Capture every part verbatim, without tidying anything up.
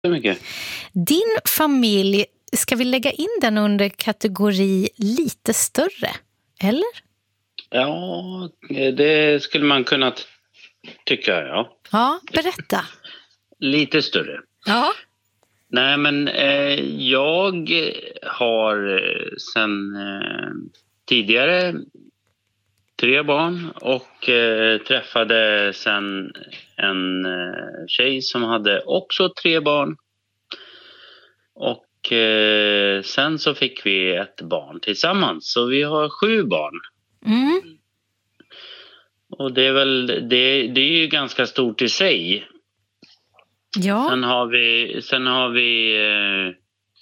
Mycket. Din familj, ska vi lägga in den under kategori lite större, eller? Ja, det skulle man kunna t- tycka, ja. Ja, berätta. Lite större. Ja. Nej, men eh, jag har eh, sen eh, tidigare tre barn och eh, träffade sen en eh, tjej som hade också tre barn. Och eh, sen så fick vi ett barn tillsammans, så vi har sju barn. Mm. Och det är väl, det, det är ju ganska stort i sig. Ja. Sen har vi, sen har vi eh,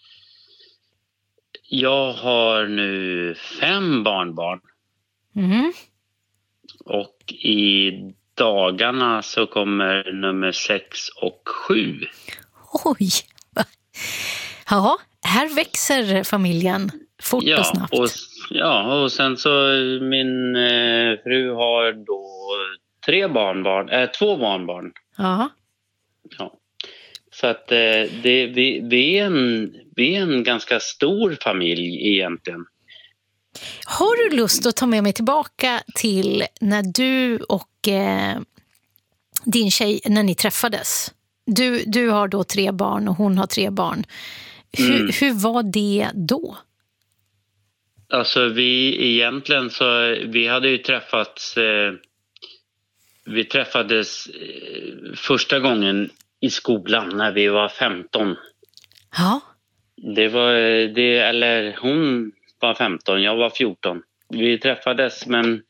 jag har nu fem barnbarn. Mm. Och i dagarna så kommer nummer sex och sju. Oj. Ja, här växer familjen fort Ja, och snabbt. och, ja, och sen så min eh, fru har då tre barnbarn, äh, två barnbarn. Ja. Ja. Så att eh, det, vi, vi, är en, vi är en ganska stor familj egentligen. Har du lust att ta med mig tillbaka till när du och eh, din tjej, när ni träffades? Du, du har då tre barn och hon har tre barn. Hur, Mm. hur var det då? Alltså vi egentligen så, vi hade ju träffats, eh, vi träffades eh, första gången i skolan när vi var femton. Ja. Det var, det, eller hon var femton, jag var fjorton. Vi träffades men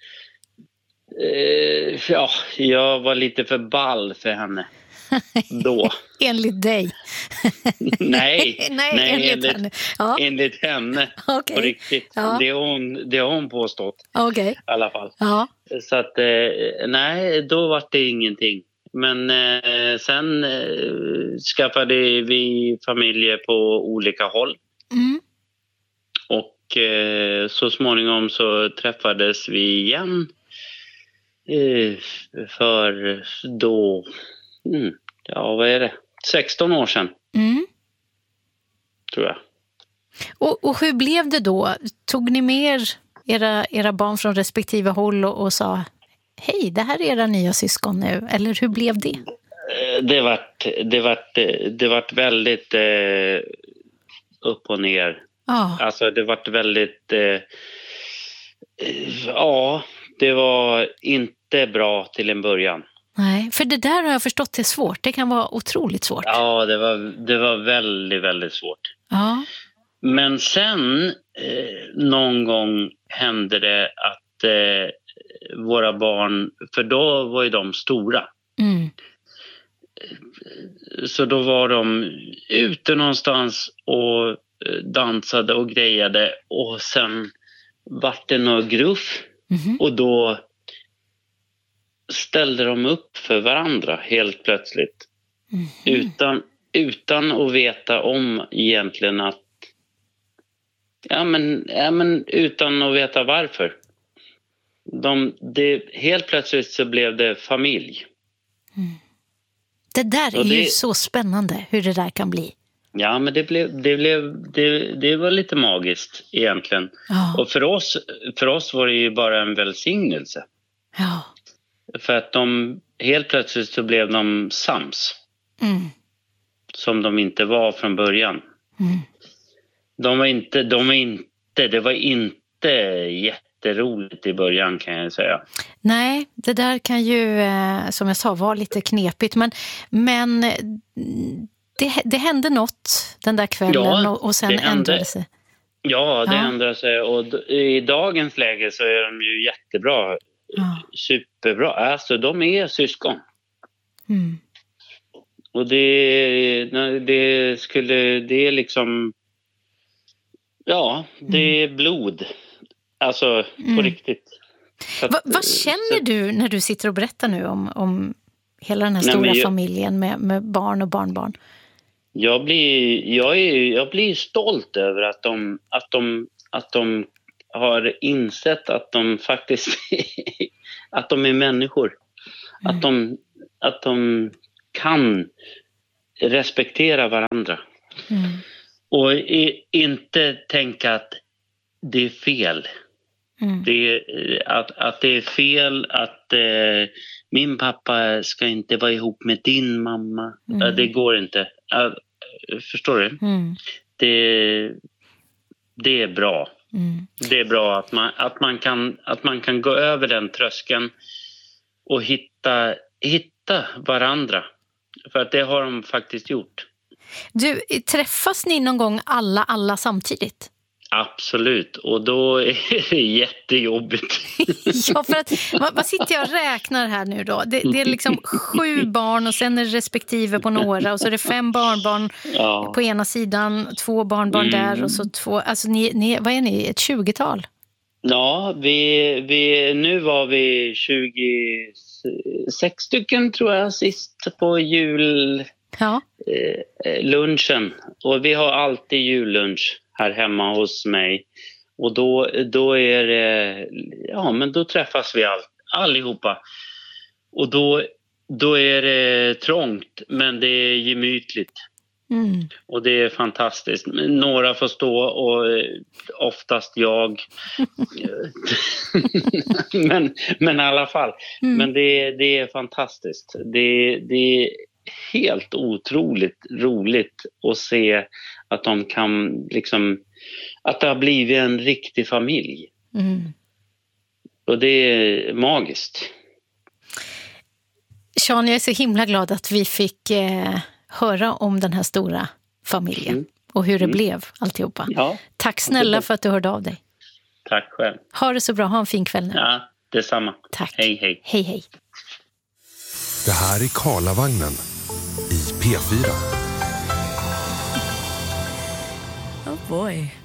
eh, ja, jag var lite för ball för henne då. Enligt dig? nej, nej, nej, enligt, enligt, henne. Ja. enligt henne. Okej. På riktigt. Ja. Det, har hon, det har hon påstått Okej. i alla fall. Ja. Så att eh, nej, då var det ingenting. Men eh, sen eh, skaffade vi familjer på olika håll. Mm. Och eh, så småningom så träffades vi igen. Eh, för då, mm, ja vad är det? sexton år sedan, Mm. tror jag. Och, och hur blev det då? Tog ni med era, era barn från respektive håll och, och sa hej, det här är era nya syskon nu? Eller hur blev det? Eh, Det vart, det vart, det vart väldigt eh, upp och ner. Ja. Alltså det vart väldigt, eh, eh, ja, det var inte bra till en början. Nej, för det där har jag förstått är svårt. Det kan vara otroligt svårt. Ja, det var, det var väldigt, väldigt svårt. Ja. Men sen eh, någon gång hände det att eh, våra barn, för då var ju de stora. Mm. Så då var de ute någonstans och eh, dansade och grejade. Och sen vart det något gruff. Mhm. Och då ställde de upp för varandra helt plötsligt. Mhm. Utan, utan att veta om egentligen att... Ja men, ja, men utan att veta varför. De, det, helt plötsligt så blev det familj. Det där är Och det- ju så spännande hur det där kan bli. Ja, men det, blev, det, blev, det, det var lite magiskt egentligen. Ja. Och för oss, för oss var det ju bara en välsignelse. Ja. För att de helt plötsligt så blev de sams. Mm. Som de inte var från början. Mm. De var inte, de var inte, det var inte jätteroligt i början kan jag säga. Nej, det där kan ju, eh, som jag sa, vara lite knepigt. Men, men eh, det, det hände något den där kvällen Ja, och, och sen det hände. ändrade sig. Ja, det Ja. ändrar sig. Och d- i dagens läge så är de ju jättebra. Ja. Superbra. Alltså, de är syskon. Mm. Och det, det skulle, det är liksom, ja, det är blod. Alltså, på Mm. riktigt. Så att, Va, vad känner så- du när du sitter och berättar nu om, om hela den här Nej, stora men jag- familjen med, med barn och barnbarn? Jag blir, jag är, jag blir stolt över att de, att de, att de har insett att de faktiskt, att de är människor. Mm. Att de, att de kan respektera varandra. Mm. Och i, inte tänka att det är fel. Mm. Det, att, att det är fel att eh, min pappa ska inte vara ihop med din mamma. Mm. Äh, det går inte. Äh, förstår du? Mm. Det, det är bra. Mm. Det är bra att man, att, man kan, att man kan gå över den tröskeln och hitta, hitta varandra. För att det har de faktiskt gjort. Du, träffas ni någon gång alla, alla samtidigt? Absolut, och då är det jättejobbigt. Ja, för att vad, vad sitter jag och räknar här nu då? Det, det är liksom sju barn och sen är det respektive på några och så är det fem barnbarn ja. på ena sidan, två barnbarn mm. där och så två, alltså ni, ni, vad är ni, ett tjugotal? Ja, vi, vi, nu var vi tjugosex stycken tror jag sist på jul ja. eh, lunchen och vi har alltid jullunch här hemma hos mig. Och då, då är det, ja men då träffas vi all, allihopa. Och då, då är det trångt men det är gemytligt. Mm. Och det är fantastiskt. Några får stå och oftast jag. men, men i alla fall. Mm. Men det, det är fantastiskt. Det, det är helt otroligt roligt att se att de kan liksom, att det har blivit en riktig familj. Mm. Och det är magiskt. Sean, jag är så himla glad att vi fick eh, höra om den här stora familjen mm. och hur det mm. blev alltihopa. Ja. Tack snälla för att du hörde av dig. Tack själv. Ha det så bra, ha en fin kväll nu. Ja, detsamma. Tack. Hej, hej. Hej, hej. Det här är Karlavagnen i P fyra. Oh boy.